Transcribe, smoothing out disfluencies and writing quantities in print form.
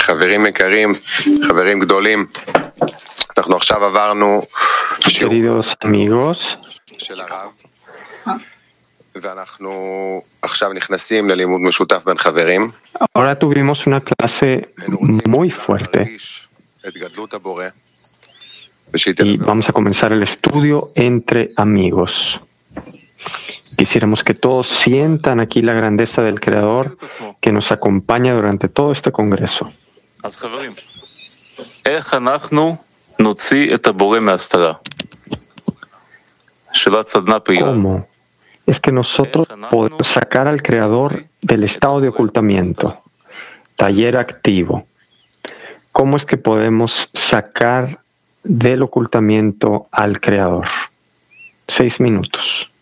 חברים יקרים, חברים גדולים, אנחנו עכשיו עברנו Queridos amigos, של הרב, ואנחנו עכשיו נכנסים ללימוד משותף בין חברים. ahora tuvimos una clase muy fuerte את גדלות הבורא, y vamos a comenzar el estudio entre amigos. Quisiéramos que todos sientan aquí la grandeza del Creador que nos acompaña durante todo este congreso. אז חברים, איך אנחנו נוציא את הבורא מההסתרה? שאלת סדנה פעילה. ¿Cómo es que nosotros podemos sacar al Creador del estado de ocultamiento? Taller activo. ¿Cómo es que podemos sacar del ocultamiento al Creador? 6 minutos.